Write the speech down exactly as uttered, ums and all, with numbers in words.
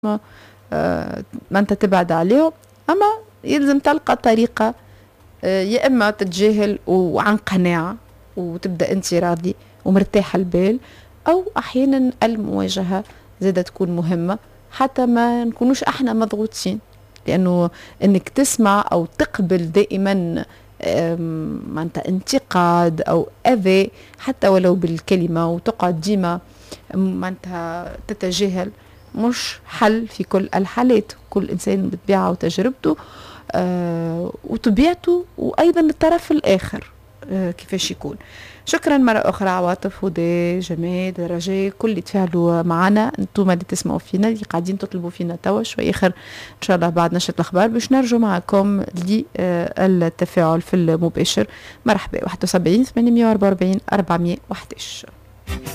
آه، ما انت تبعد عليهم، اما يلزم تلقى طريقة آه، يا اما تتجاهل وعن قناعة وتبدأ انت راضي ومرتاح البال، او احيانا المواجهة زادة تكون مهمة حتى ما نكونوش احنا مضغوطين، لانه انك تسمع او تقبل دائما ما انت انتقاد او اذى حتى ولو بالكلمة وتقعد ديما ما انت تتجاهل مش حل في كل الحالات. كل إنسان بطبيعة وتجربته آه وطبيعته وأيضا الطرف الآخر آه كيفاش يكون. شكرا مرة أخرى عواطف هدى جماد رجاء كل اللي تفاعلوا معنا، انتم اللي تسمعوا فينا اللي قاعدين تطلبوا فينا توا شوي آخر إن شاء الله بعد نشرة الأخبار باش نرجو معكم للتفاعل في المباشر. مرحبا واحد وسبعين ثمانمائة وأربعة وأربعين أربعمائة وأحد عشر.